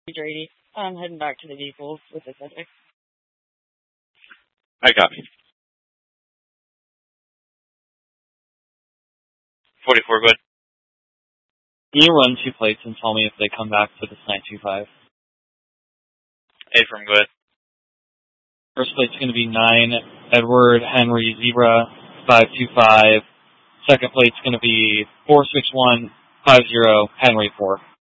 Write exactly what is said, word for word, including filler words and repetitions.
Drady. I'm heading back to the vehicles with the subject. I copy. forty-four, good. Can you run two plates and tell me if they come back for this nine two five? A from good. First plate's going to be nine Edward Henry Zebra five two five. Second plate's going to be four six one five zero Henry four.